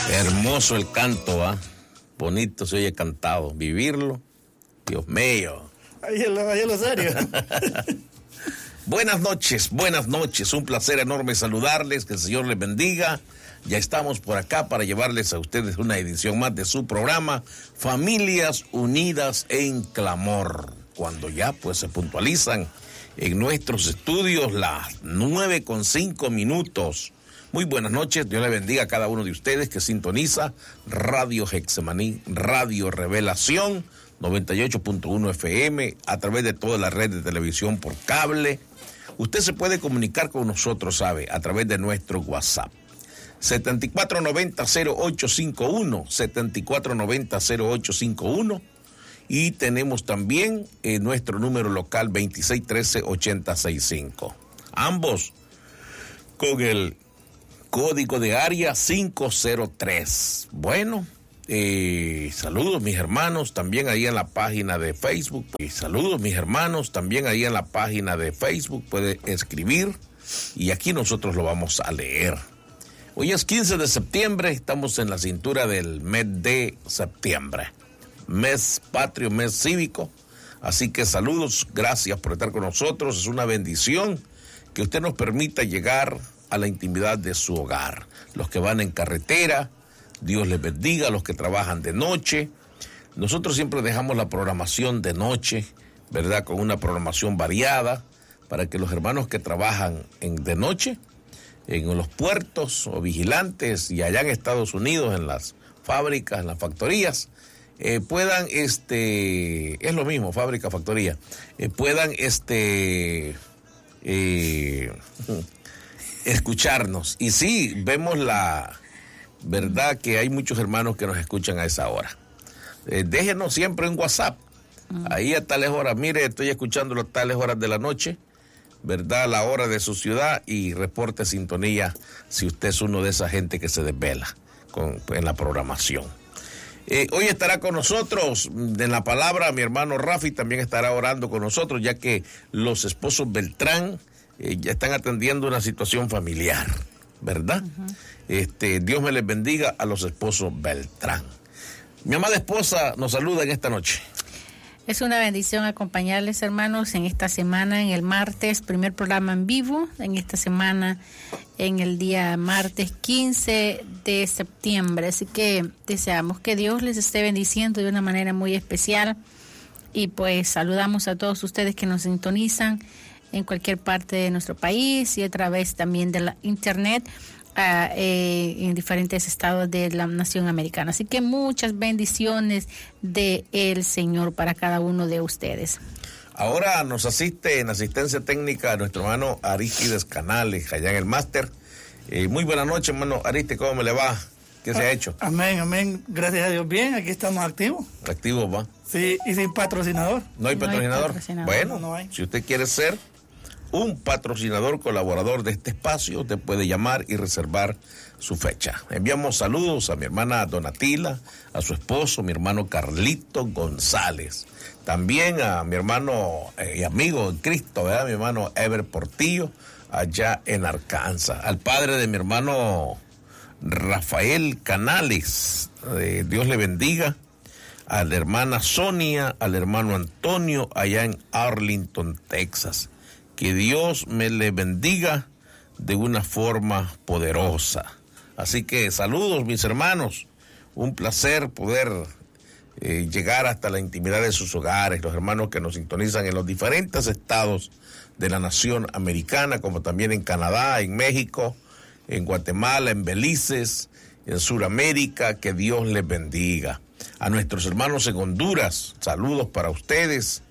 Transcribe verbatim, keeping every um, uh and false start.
Hermoso el canto, ¿ah? ¿eh? Bonito se oye cantado. Vivirlo, Dios mío. Ahí es lo, ahí es lo serio. Buenas noches, buenas noches. Un placer enorme saludarles. Que el Señor les bendiga. Ya estamos por acá para llevarles a ustedes una edición más de su programa Familias Unidas en Clamor. Cuando ya pues se puntualizan en nuestros estudios las nueve con cinco minutos. Muy buenas noches, Dios le bendiga a cada uno de ustedes que sintoniza Radio Getsemaní, Radio Revelación, noventa y ocho punto uno F M, a través de toda la red de televisión por cable. Usted se puede comunicar con nosotros, sabe, a través de nuestro WhatsApp. setenta y cuatro noventa cero ocho cincuenta y uno, setenta y cuatro noventa cero ocho cincuenta y uno. Y tenemos también eh, nuestro número local veintiséis trece ochenta sesenta y cinco. Ambos con el código de área cinco cero tres. Bueno, eh, saludos mis hermanos, también ahí en la página de Facebook. Eh, saludos mis hermanos, también ahí en la página de Facebook. Puede escribir y aquí nosotros lo vamos a leer. Hoy es quince de septiembre, estamos en la cintura del mes de septiembre. Mes patrio, mes cívico. Así que saludos, gracias por estar con nosotros. Es una bendición que usted nos permita llegar a la intimidad de su hogar. Los que van en carretera, Dios les bendiga. Los que trabajan de noche. Nosotros siempre dejamos la programación de noche, ¿verdad? Con una programación variada para que los hermanos que trabajan en, de noche en los puertos o vigilantes y allá en Estados Unidos, en las fábricas, en las factorías, eh, puedan, este, es lo mismo, fábrica, factoría, eh, puedan, este, eh, escucharnos. Y sí, vemos la verdad que hay muchos hermanos que nos escuchan a esa hora. Eh, déjenos siempre en WhatsApp, ahí a tales horas, mire, estoy escuchándolo a tales horas de la noche, ¿verdad? La hora de su ciudad, y reporte sintonía si usted es uno de esa gente que se desvela con, en la programación. Eh, hoy estará con nosotros en la palabra mi hermano Rafi, también estará orando con nosotros, ya que los esposos Beltrán eh, ya están atendiendo una situación familiar, ¿verdad? Uh-huh. Este, Dios me les bendiga a los esposos Beltrán. Mi amada esposa nos saluda en esta noche. Es una bendición acompañarles, hermanos, en esta semana, en el martes, primer programa en vivo, en esta semana, en el día martes quince de septiembre. Así que deseamos que Dios les esté bendiciendo de una manera muy especial. Y pues saludamos a todos ustedes que nos sintonizan en cualquier parte de nuestro país y a través también de la internet. Uh, eh, en diferentes estados de la nación americana. Así que muchas bendiciones de el Señor para cada uno de ustedes. Ahora nos asiste en asistencia técnica nuestro hermano Aristides Canales, allá en el máster. Eh, muy buenas noches, hermano Aristides, ¿cómo me le va? ¿Qué se ha hecho? Amén, amén. Gracias a Dios, bien, aquí estamos activos. Activos, va. Sí, y sin patrocinador. ¿No hay patrocinador? No hay patrocinador. Bueno, no, no hay. Si usted quiere ser un patrocinador, colaborador de este espacio, usted puede llamar y reservar su fecha. Enviamos saludos a mi hermana Donatila, a su esposo, mi hermano Carlito González. También a mi hermano y eh, amigo en Cristo, ¿verdad? Mi hermano Ever Portillo, allá en Arkansas. Al padre de mi hermano Rafael Canales, eh, Dios le bendiga. A la hermana Sonia, al hermano Antonio, allá en Arlington, Texas. Que Dios me le bendiga de una forma poderosa. Así que saludos mis hermanos, un placer poder eh, llegar hasta la intimidad de sus hogares, los hermanos que nos sintonizan en los diferentes estados de la nación americana, como también en Canadá, en México, en Guatemala, en Belice, en Sudamérica, que Dios les bendiga. A nuestros hermanos en Honduras, saludos para ustedes.